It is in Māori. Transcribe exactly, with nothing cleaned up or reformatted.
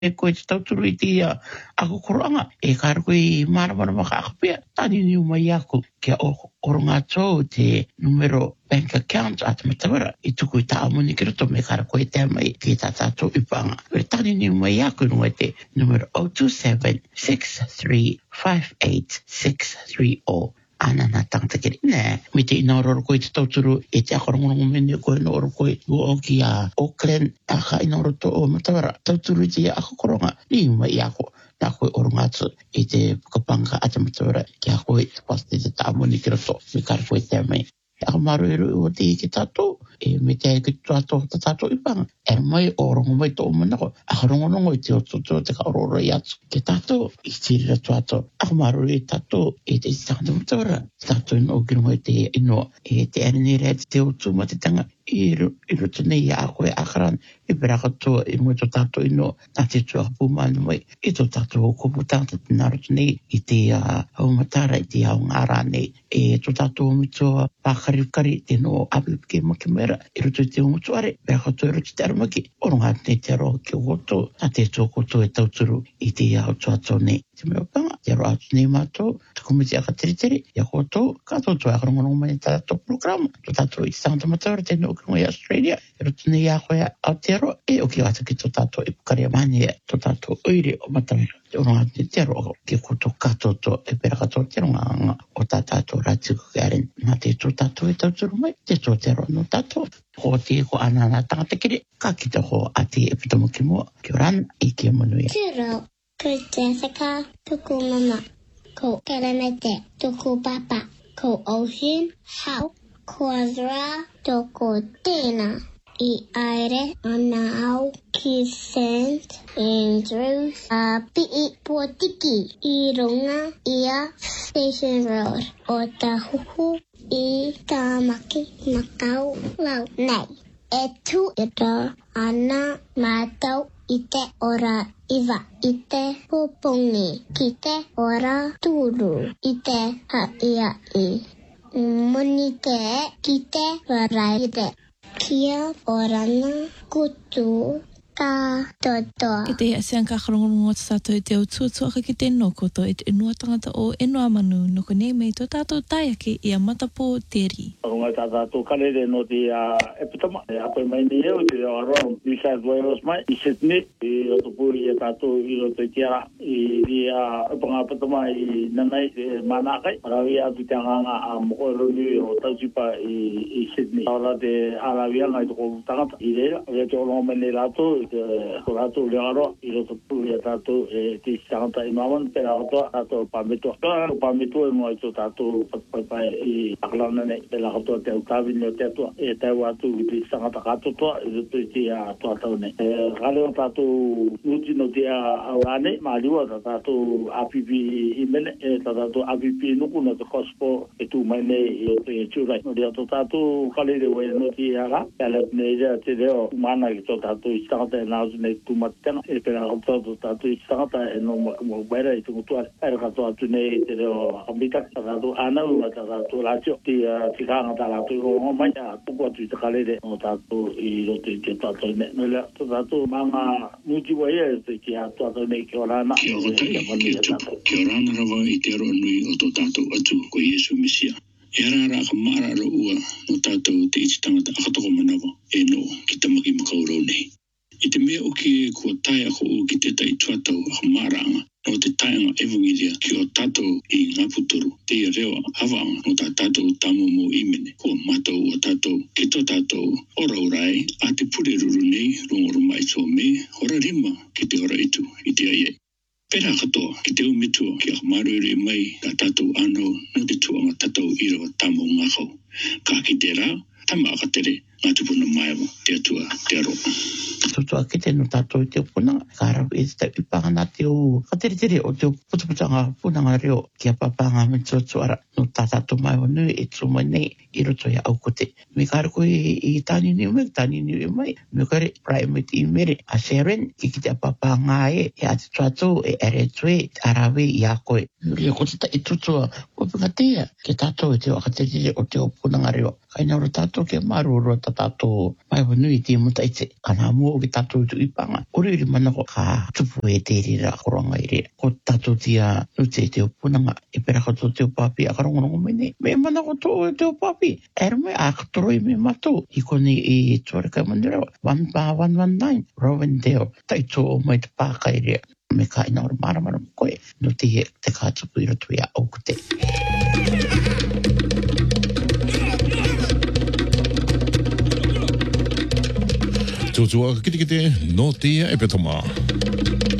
e koe te tauturu i te uh, ako koranga e kāra koe i māramana makakapia tani ni umai aku kia o oronga tō te numero bank account at matawara i tuku i taamuni ki roto me kāra koe te mai ki tā tātou ipanga. Kore tani ni umai aku nunga te numero zero two seven six three five eight six three zero. Ana na tangta kiri. Nē, mi te ina oro koe te tauturu e te akarongorongo mene koe no oro koe o ki a Auckland a ka ina oro to o matawara. Tauturu i te akakoronga ni umai ako. Nā koe oro ngātu i te kapanga ata matawara ki a koe te pasti te tāmoni ki roto. Mi kāra koe te mai. Ako maru eru o te i ki tātou. E me te ki tātou ta tātou ipanga. E mai o rongo mai tō manako. Ako rongorongo i te o tō te ka ororo i atu. Ke tātou i tirira tātou. Ako maru i tātou e te tātou matawara. Tātou ino o kino mai te ino e te aninere te o tū ma te tanga. I roto nei a koe akaran i peraka toa i mo tō tātou ino nā te tua pūmanu mai. I tō tātou o kopu tātou te nā roto nei i te haumatara i te hau ngāra nei. E tō tātou o mitoa pākarikari te no apipike maki mera. I roto i te umutuare, peraka toa i roto te aramaki. Oronga nei te aroa ki o koto, nā te tō koto e tauturu i te hau tātou nei. Te mea panga, te aroa atu nei mātou, te komiti aka tere ia koto, kato toa akarongorongo mai tātou programa. Tō tātou i te tangata matawara te no i Australia, e roto nei a koe Aotearoa, e o ki wata ki tō tātou i pukari a mani e tō tātou oire o matawara. Te oronga te te aroa ki koto kato tō e peraka tō te ronga anga o tā tātou rātiku ki aren. Nā te tō tātou e tauturu mai, te tō te aroa no tātou. Ko te ko ana nā tangata kiri, ka ki te ho a te e pitamuki mua, ki o rana i ki a manuia. Tiro, ko Jessica, tuku mama, ko Karamete, tuku papa, ko Ocean, Hau, ko Azra, tuku Tina. I aere ana au ki Saint Andrews a pi potiki I runga ia Station Road o Tahuhu I Tamaki Makau lau nei e tu e ta ana matau I te ora iwa I te pupungi ki te ora turu I te haia I muni te ki te warai te Kia orana kutu ka toto. Ki te asian ka karongorongo te tātou I te au tuatuaka ki te no koto I te inua tangata o Inua Manu no ko nei mei tō tātou taiake I a matapo te ri. Runga tā tātou karere no te uh, epitama. E apoi mai ni eo te aroa New South Wales mai I Sydney. I roto pūri e tātou I roto I tiara. I di uh, upanga epitama I nanai e manakai. Marawi atu te anganga a mokoroni o tausipa I, I Sydney. Aura te arawianga I toko tangata. I reira. Rea te orongo mene rātou. Ko rātou lea aroa. I roto pūri e tātou e te tangata I maman. Pera rotoa tātou pāmetua. Tātou pāmetua e mua I tō tātou patpaipai I akalana nei. Pera rotoa te au tāwini o te atua. E tau atu I te tangata katotoa. I roto I te a toa tau nei. E kare o tātou uti no te a aurane. Māliua tā tātou A P P I mene. E tā tātou A P P nuku no te kospo e tū mai nei I o te tūrai. No rea tō tātou kare reo e no te ara. Pera nei rea te reo umana ki tō tātou I tangata e nāzu nei tūmatena. E pera rotoa tō tātou I tangata e no mwaira I tungu tuare. Pera kato atu nei te reo ambita. Tā tātou anau a tā tātou rātio. Te kanga tā rātou I rongo mai. A tuku atu I te karere no tātou I roto I te tātou nei. No lea tō tātou manga muti wa ia e te ki a tātou nei ki o rāna. Kia o tai, kia tupu. Kia o rāna rawa I te aroa nui o tō tātou atu ko Iesu Mesia. E rāra ka mara ro ua no tātou te iti tangata akatoko manawa e no ki tamaki makaurau nei. I te mea o ki kua tai ako o ki te tai tuatau a maranga no te taianga evangelia ki o tātou I ngā puturu. Te ia rewa hawaanga no tā tātou tamo mo imene. Kua mātou o tātou ki tō tātou ora orai a te pure ruru nei rongoro mai tō me hora rima ki te ora itu I te aiei. Pera katoa ki te umitua ki a marure mai ka tātou anō no te tuanga tātou I rawa tamo ngākau. Ka ki te rā, tama akatere ngā tupuna maiwa te atua te aroa. Tutua ki te no tātou I te punanga. Kāra e te ipanga nā te o katere tere o te putuputanga punanga reo ki a papanga me tuatuara no tā tātou mai o nui e tū mai nei I roto ia au kote. Me kāra koe I tāni ni umei, tāni ni umei. Me kare primate I mere a Sharon ki ki te papanga e e a te tuatou e ere tue arawe I a koe. Ria kote ta I tutua o pinga tea ki tātou e te o katere tere o te o punanga reo. Kai nā ro tātou ke maruru ta tātou mai wanui te muta ite. Kana mua o ki tātou tu ipanga. Ori uri mana ko ka tupu e te rira koranga i rea. Ko tātou tia nute te o punanga. E pera kato te o papi a karongorongo mene. Me mana ko tō e te o papi. Ere me a katoroi me matou. I kone i tuare kai mandirao. one bar one one nine. Rowendale. Tai tō o mai te pāka i rea. Me ka ina ora maramara mo koe. No te he te kātupu i roto i a aukute. Tōtua kite kite no te e petoma.